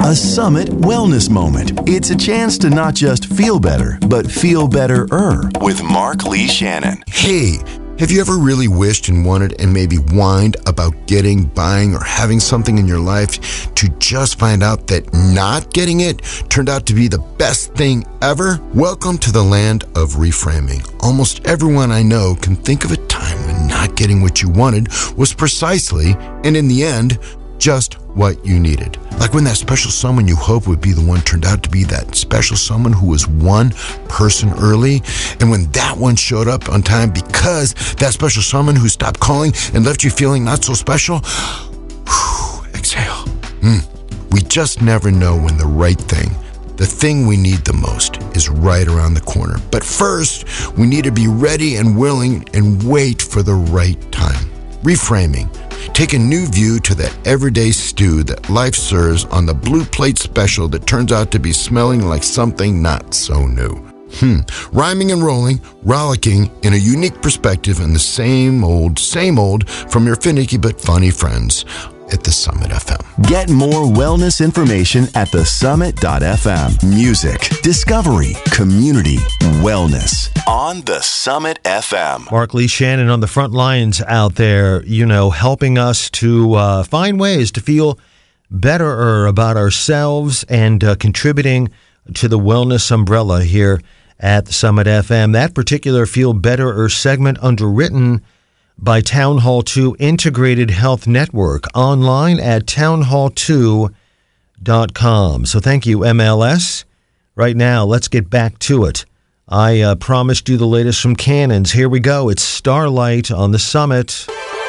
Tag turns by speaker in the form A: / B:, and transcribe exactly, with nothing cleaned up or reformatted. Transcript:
A: A Summit Wellness Moment. It's a chance to not just feel better, but feel better-er with Mark Lee Shannon.
B: Hey, have you ever really wished and wanted and maybe whined about getting, buying, or having something in your life to just find out that not getting it turned out to be the best thing ever? Welcome to the land of reframing. Almost everyone I know can think of a time when not getting what you wanted was precisely, and in the end, just what you needed. Like when that special someone you hoped would be the one turned out to be that special someone who was one person early. And when that one showed up on time because that special someone who stopped calling and left you feeling not so special, whew, exhale. Mm. We just never know when the right thing, the thing we need the most, is right around the corner. But first, we need to be ready and willing and wait for the right time. Reframing. Take a new view to that everyday stew that life serves on the blue plate special that turns out to be smelling like something not so new. Hmm. Rhyming and rolling, rollicking in a unique perspective and the same old, same old from your finicky but funny friends at the Summit F M.
A: Get more wellness information at the summit dot f m. Music, discovery, community, wellness on the Summit F M.
C: Mark Lee Shannon on the front lines out there, you know, helping us to uh, find ways to feel better about ourselves and uh, contributing to the wellness umbrella here at the Summit F M. That particular Feel Better segment underwritten by Town Hall two Integrated Health Network, online at town hall two dot com. So thank you, M L S. Right now, let's get back to it. I uh, promised you the latest from Cannons. Here we go. It's Starlight on the Summit.